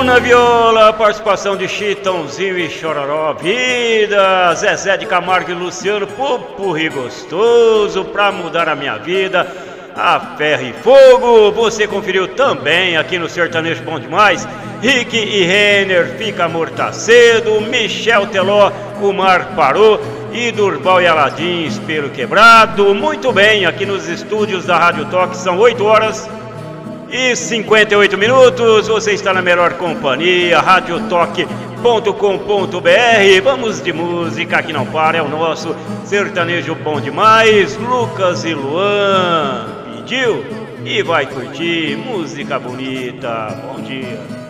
na viola, participação de Chitãozinho e Chororó, vida, Zezé de Camargo e Luciano, pupurri gostoso pra mudar a minha vida, a ferro e fogo, você conferiu também aqui no Sertanejo Bom Demais, Rick e Renner, Fica Amor Tá Cedo, Michel Teló, O Mar Parou, e Durval e Aladim, Espelho Quebrado. Muito bem, aqui nos estúdios da Rádio Toque são 8 horas e 58 minutos, você está na melhor companhia, radiotoque.com.br. Vamos de música que não para, é o nosso Sertanejo Bom Demais. Lucas e Luan pediu e vai curtir música bonita. Bom dia.